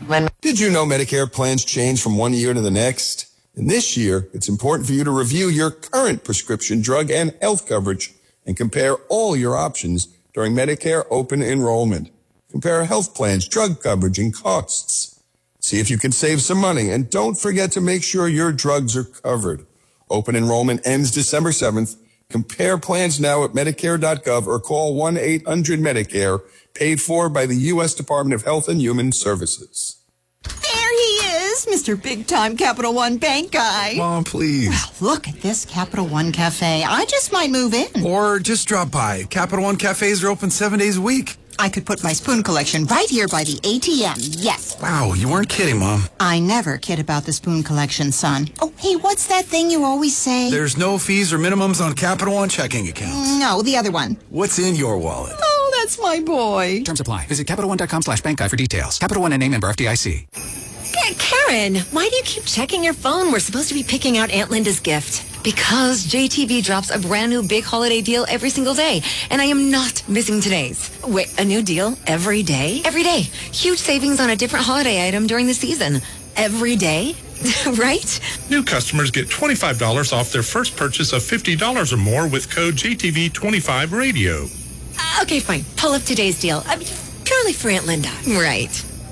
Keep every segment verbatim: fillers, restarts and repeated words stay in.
When Did you know Medicare plans change from one year to the next? And this year, it's important for you to review your current prescription drug and health coverage and compare all your options during Medicare open enrollment. Compare health plans, drug coverage, and costs. See if you can save some money, and don't forget to make sure your drugs are covered. Open enrollment ends December seventh. Compare plans now at Medicare dot gov or call one eight hundred Medicare, paid for by the U S Department of Health and Human Services. There he is, Mister Big Time Capital One Bank guy. Mom, please. Well, look at this Capital One Cafe. I just might move in. Or just drop by. Capital One cafes are open seven days a week. I could put my spoon collection right here by the A T M, yes. Wow, you weren't kidding, Mom. I never kid about the spoon collection, son. Oh, hey, what's that thing you always say? There's no fees or minimums on Capital One checking accounts. No, the other one. What's in your wallet? Oh, that's my boy. Terms apply. Visit Capital One dot com slash bank guide for details. Capital One and name member F D I C. Karen, why do you keep checking your phone? We're supposed to be picking out Aunt Linda's gift. Because J T V drops a brand new big holiday deal every single day, and I am not missing today's. Wait, a new deal every day? Every day. Huge savings on a different holiday item during the season. Every day? Right? New customers get twenty-five dollars off their first purchase of fifty dollars or more with code J T V twenty-five radio. Uh, okay, fine. Pull up today's deal. I mean, purely for Aunt Linda. Right.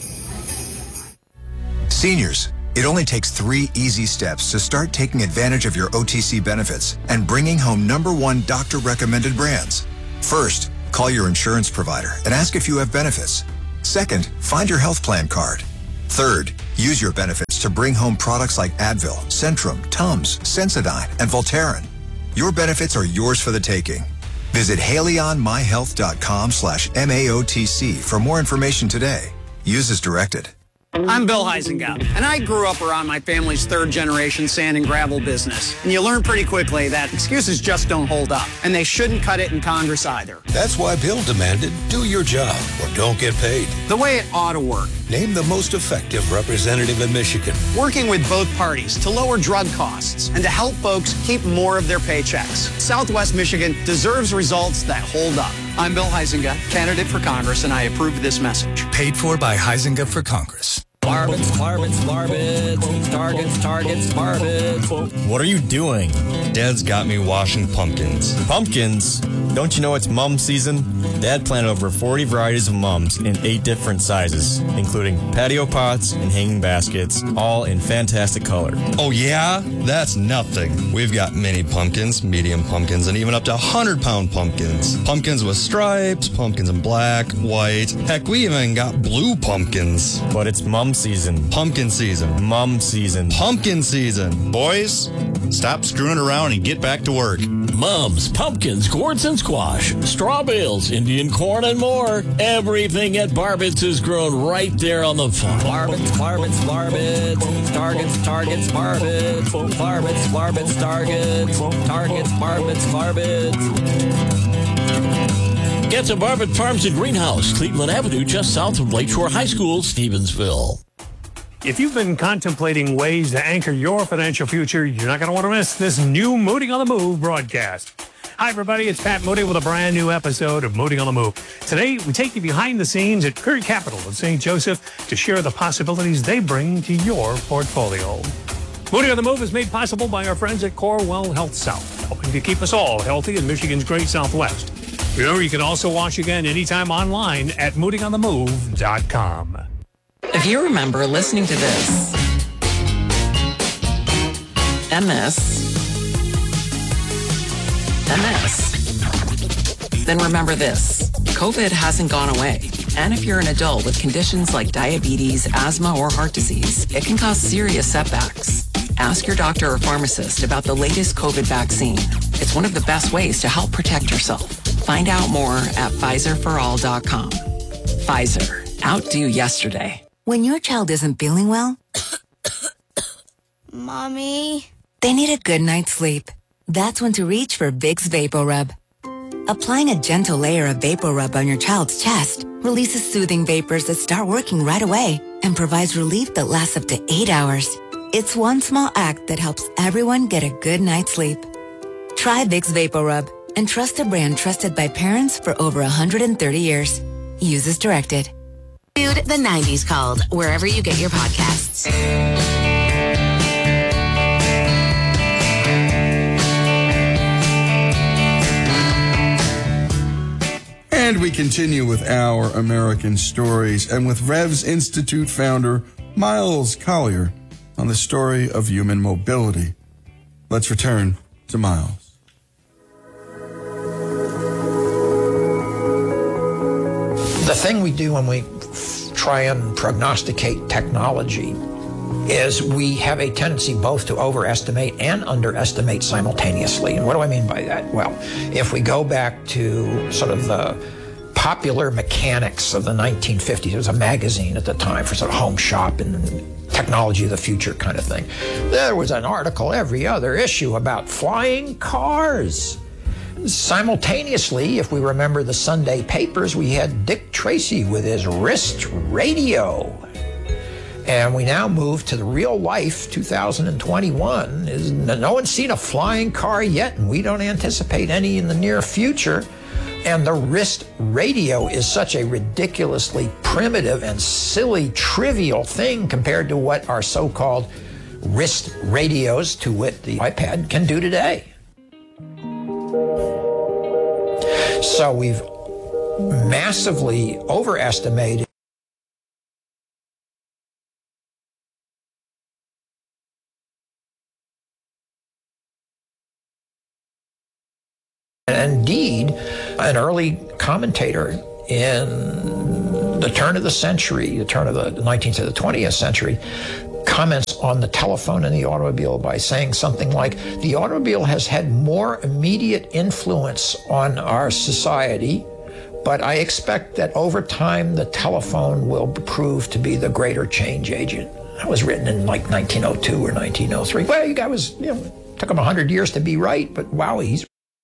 Seniors, it only takes three easy steps to start taking advantage of your O T C benefits and bringing home number one doctor-recommended brands. First, call your insurance provider and ask if you have benefits. Second, find your health plan card. Third, use your benefits to bring home products like Advil, Centrum, Tums, Sensodyne, and Voltaren. Your benefits are yours for the taking. Visit HaleyOnMyHealth.com slash M A O T C for more information today. Use as directed. I'm Bill Huizenga, and I grew up around my family's third-generation sand and gravel business. And you learn pretty quickly that excuses just don't hold up, and they shouldn't cut it in Congress either. That's why Bill demanded, do your job or don't get paid. The way it ought to work. Name the most effective representative in Michigan. Working with both parties to lower drug costs and to help folks keep more of their paychecks. Southwest Michigan deserves results that hold up. I'm Bill Huizenga, candidate for Congress, and I approve this message. Paid for by Huizenga for Congress. Barbets, barbets, barbets, targets, targets, barbets. What are you doing? Dad's got me washing pumpkins. Pumpkins? Don't you know it's mum season? Dad planted over forty varieties of mums in eight different sizes, including patio pots and hanging baskets, all in fantastic color. Oh yeah? That's nothing. We've got mini pumpkins, medium pumpkins, and even up to one hundred pound pumpkins. Pumpkins with stripes, pumpkins in black, white. Heck, we even got blue pumpkins. But it's mum season. Pumpkin season. Mum season. Pumpkin season. Boys, stop screwing around and get back to work. Mums, pumpkins, gourds and squash, straw bales, Indian corn, and more. Everything at Barbets is grown right there on the farm. Barbets, barbets, barbets, targets, targets, barbets, barbets, barbets, targets, targets, barbets, barbets. Get to Barbet Farms and Greenhouse, Cleveland Avenue, just south of Lakeshore High School, Stevensville. If you've been contemplating ways to anchor your financial future, you're not going to want to miss this new Moody on the Move broadcast. Hi, everybody. It's Pat Moody with a brand new episode of Moody on the Move. Today, we take you behind the scenes at Curry Capital in Saint Joseph to share the possibilities they bring to your portfolio. Moody on the Move is made possible by our friends at Corewell Health South, helping to keep us all healthy in Michigan's great Southwest. Remember, you can also watch again anytime online at moody on the move dot com. If you remember listening to this, M S, M S, then remember this. COVID hasn't gone away. And if you're an adult with conditions like diabetes, asthma, or heart disease, it can cause serious setbacks. Ask your doctor or pharmacist about the latest COVID vaccine. It's one of the best ways to help protect yourself. Find out more at Pfizer for all dot com. Pfizer. Outdo yesterday. When your child isn't feeling well, Mommy, they need a good night's sleep. That's when to reach for Vicks VapoRub. Applying a gentle layer of VapoRub on your child's chest releases soothing vapors that start working right away and provides relief that lasts up to eight hours. It's one small act that helps everyone get a good night's sleep. Try Vicks VapoRub and trust a brand trusted by parents for over one hundred thirty years. Use as directed. The nineties Called, wherever you get your podcasts. And we continue with our American stories and with Revs Institute founder Miles Collier on the story of human mobility. Let's return to Miles. The thing we do when we try and prognosticate technology is we have a tendency both to overestimate and underestimate simultaneously. And what do I mean by that? Well, if we go back to sort of the popular mechanics of the nineteen fifties, there was a magazine at the time for sort of home shop and technology of the future kind of thing. There was an article every other issue about flying cars. Simultaneously, if we remember the Sunday papers, we had Dick Tracy with his wrist radio. And we now move to the real life, two thousand twenty-one. Is, no one's seen a flying car yet, and we don't anticipate any in the near future. And the wrist radio is such a ridiculously primitive and silly, trivial thing compared to what our so-called wrist radios, to wit the iPad, can do today. So we've massively overestimated and indeed, an early commentator in the turn of the century, the turn of the nineteenth to the twentieth century, comments on the telephone and the automobile by saying something like, the automobile has had more immediate influence on our society, but I expect that over time the telephone will prove to be the greater change agent. That was written in like nineteen oh two or nineteen oh three. Well, you guy was, you know, it took him one hundred years to be right, but wow, he's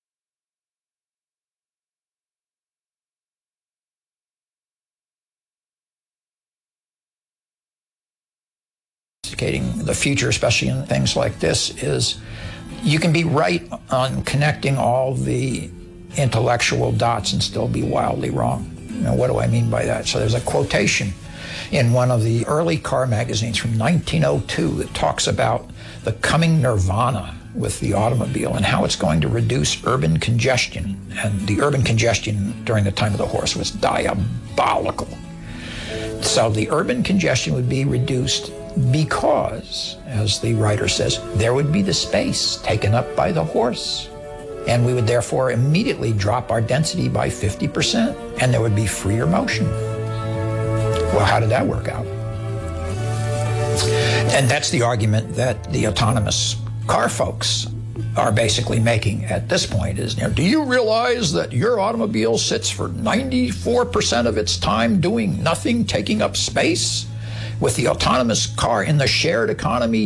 the future, especially in things like this, is you can be right on connecting all the intellectual dots and still be wildly wrong. Now, what do I mean by that? So there's a quotation in one of the early car magazines from nineteen oh two that talks about the coming nirvana with the automobile and how it's going to reduce urban congestion. And the urban congestion during the time of the horse was diabolical. So the urban congestion would be reduced because, as the writer says, there would be the space taken up by the horse. And we would therefore immediately drop our density by fifty percent, and there would be freer motion. Well, how did that work out? And that's the argument that the autonomous car folks are basically making at this point is, you know, do you realize that your automobile sits for ninety-four percent of its time doing nothing, taking up space? With the autonomous car in the shared economy,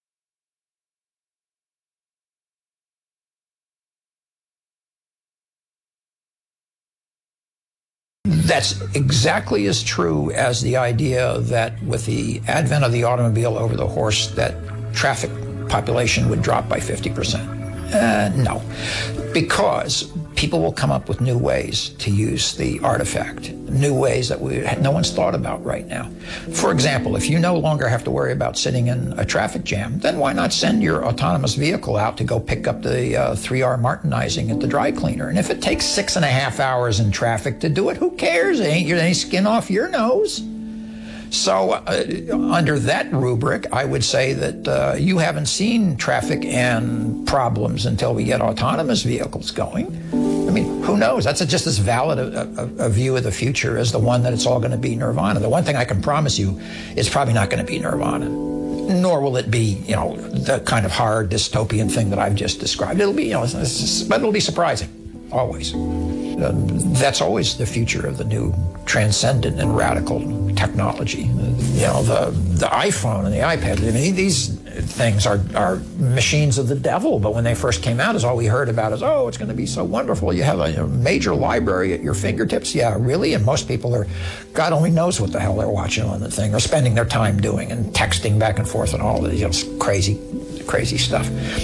that's exactly as true as the idea that with the advent of the automobile over the horse, that traffic population would drop by fifty percent. Uh, no, because people will come up with new ways to use the artifact, new ways that we, no one's thought about right now. For example, if you no longer have to worry about sitting in a traffic jam, then why not send your autonomous vehicle out to go pick up the uh, three R Martinizing at the dry cleaner? And if it takes six and a half hours in traffic to do it, who cares? It ain't any skin off your nose. So uh, under that rubric, I would say that uh, you haven't seen traffic and problems until we get autonomous vehicles going. I mean, who knows? That's a, just as valid a, a, a view of the future as the one that it's all going to be nirvana. The one thing I can promise you is probably not going to be nirvana, nor will it be, you know, the kind of horror dystopian thing that I've just described. It'll be, you know, but it'll be surprising, always. Uh, that's always the future of the new transcendent and radical technology. You know, the the iPhone and the iPad, I mean, these things are, are machines of the devil, but when they first came out, is all we heard about is, oh, it's going to be so wonderful. You have a, a major library at your fingertips. Yeah, really? And most people are, God only knows what the hell they're watching on the thing or spending their time doing and texting back and forth and all this, you know, crazy, crazy stuff.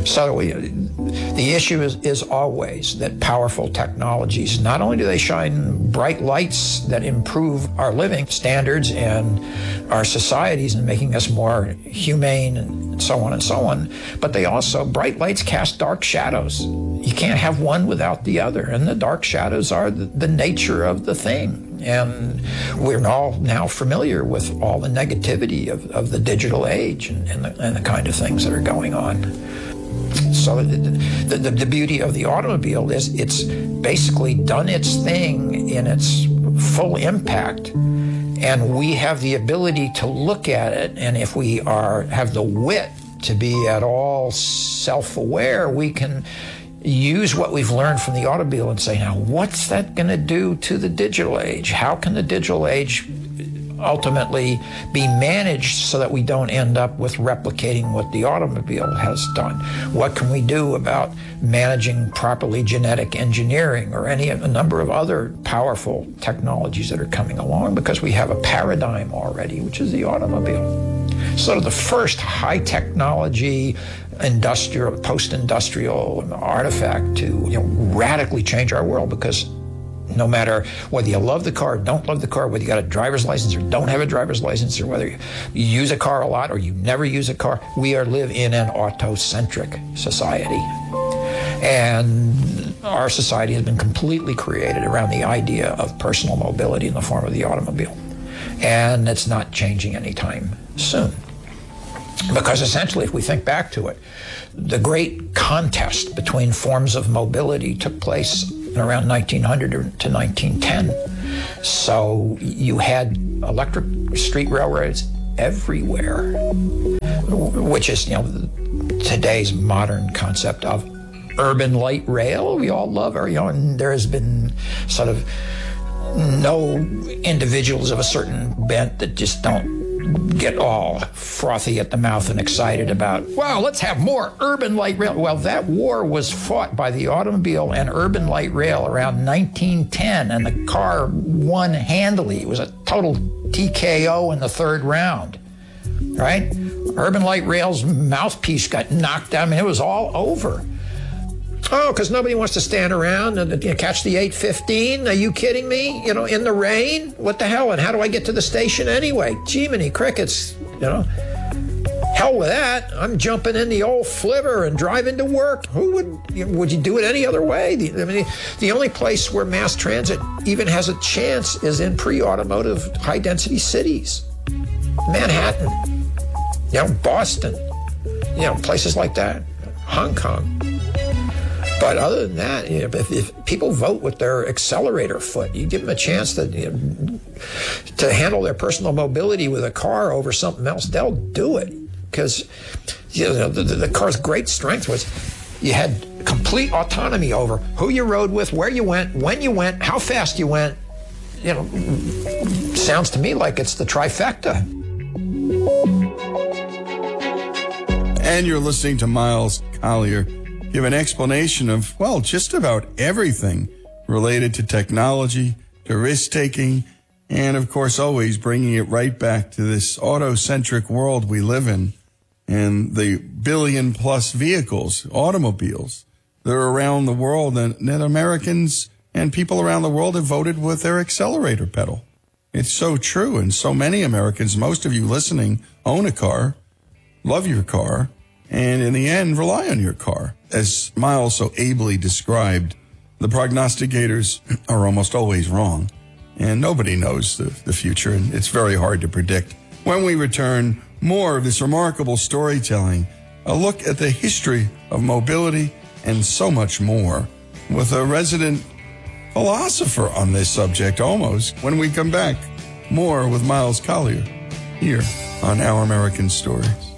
So we, the issue is, is always that powerful technologies, not only do they shine bright lights that improve our living standards and our societies and making us more humane and so on and so on, but they also, bright lights cast dark shadows. You can't have one without the other, and the dark shadows are the, the nature of the thing. And we're all now familiar with all the negativity of, of the digital age and, and, the, and the kind of things that are going on. So the, the, the beauty of the automobile is it's basically done its thing in its full impact, and we have the ability to look at it, and if we are have the wit to be at all self-aware, we can use what we've learned from the automobile and say, now, what's that going to do to the digital age? How can the digital age ultimately be managed so that we don't end up with replicating what the automobile has done? What can we do about managing properly genetic engineering or any a number of other powerful technologies that are coming along, because we have a paradigm already, which is the automobile. Sort of the first high technology industrial, post-industrial artifact to, you know, radically change our world, because no matter whether you love the car or don't love the car, whether you got a driver's license or don't have a driver's license, or whether you use a car a lot or you never use a car, we are live in an auto-centric society. And our society has been completely created around the idea of personal mobility in the form of the automobile. And it's not changing anytime soon. Because essentially, if we think back to it, the great contest between forms of mobility took place around nineteen hundred to nineteen ten. So you had electric street railroads everywhere, which is, you know, today's modern concept of urban light rail. We all love our, you know, and there has been sort of no individuals of a certain bent that just don't get all frothy at the mouth and excited about, wow, let's have more urban light rail. Well, that war was fought by the automobile and urban light rail around nineteen ten, and the car won handily. It was a total T K O in the third round, right? Urban light rail's mouthpiece got knocked down. I mean, it was all over. Oh, because nobody wants to stand around and you know, catch the eight fifteen? Are you kidding me? You know, in the rain? What the hell? And how do I get to the station anyway? Jiminy crickets, you know. Hell with that. I'm jumping in the old flivver and driving to work. Who would, you know, would you do it any other way? The, I mean, the only place where mass transit even has a chance is in pre-automotive high-density cities. Manhattan, you know, Boston, you know, places like that. Hong Kong. But other than that, you know, if, if people vote with their accelerator foot, you give them a chance to, you know, to handle their personal mobility with a car over something else, they'll do it. Because, you know, the, the car's great strength was you had complete autonomy over who you rode with, where you went, when you went, how fast you went. You know, sounds to me like it's the trifecta. And you're listening to Miles Collier give an explanation of, well, just about everything related to technology, to risk-taking, and, of course, always bringing it right back to this auto-centric world we live in and the billion-plus vehicles, automobiles, that are around the world, and that Americans and people around the world have voted with their accelerator pedal. It's so true, and so many Americans, most of you listening, own a car, love your car, and in the end, rely on your car. As Miles so ably described, the prognosticators are almost always wrong, and nobody knows the, the future, and it's very hard to predict. When we return, more of this remarkable storytelling, a look at the history of mobility, and so much more, with a resident philosopher on this subject almost. When we come back, more with Miles Collier, here on Our American Stories.